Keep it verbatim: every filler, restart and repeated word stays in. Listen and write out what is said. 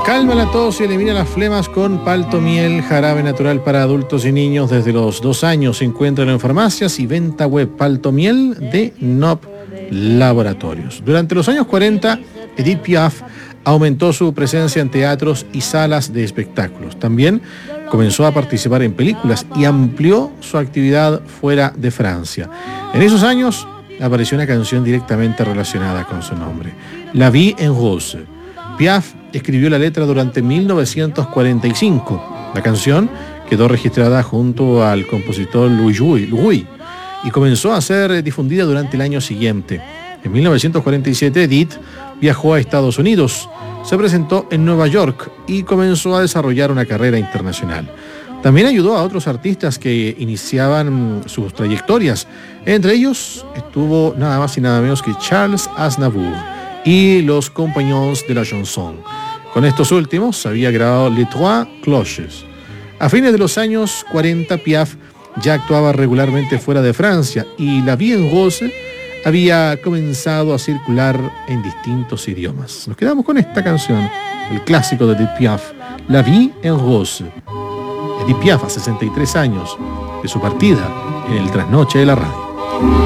Calma la tos y elimina las flemas con Paltomiel, jarabe natural para adultos y niños desde los dos años. Se encuentran en farmacias y venta web. Paltomiel de N O P Laboratorios. Durante los años cuarenta, Edith Piaf aumentó su presencia en teatros y salas de espectáculos. También comenzó a participar en películas y amplió su actividad fuera de Francia. En esos años apareció una canción directamente relacionada con su nombre, La Vie en Rose. Piaf escribió la letra durante mil novecientos cuarenta y cinco. La canción quedó registrada junto al compositor Louis Louis y comenzó a ser difundida durante el año siguiente. En mil novecientos cuarenta y siete, Edith viajó a Estados Unidos, se presentó en Nueva York y comenzó a desarrollar una carrera internacional. También ayudó a otros artistas que iniciaban sus trayectorias. Entre ellos estuvo nada más y nada menos que Charles Aznavour y los Compagnons de la Chanson. Con estos últimos había grabado Les Trois Cloches. A fines de los años cuarenta, Piaf ya actuaba regularmente fuera de Francia y La Vie en Rose había comenzado a circular en distintos idiomas. Nos quedamos con esta canción, el clásico de Edith Piaf, La Vie en Rose. Edith Piaf, a sesenta y tres años de su partida en el trasnoche de la radio.